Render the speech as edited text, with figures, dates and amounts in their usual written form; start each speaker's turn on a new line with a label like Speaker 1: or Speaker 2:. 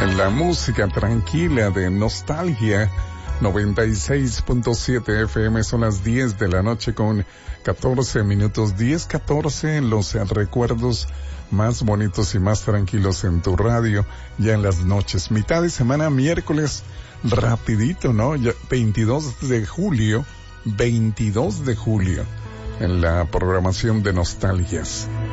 Speaker 1: La música tranquila de Nostalgia 96.7 FM. Son las 10 de la noche con 14 minutos, 10:14, los recuerdos más bonitos y más tranquilos en tu radio, ya en las noches. Mitad de semana, miércoles, rapidito, ¿no? Ya 22 de julio, en la programación de Nostalgias.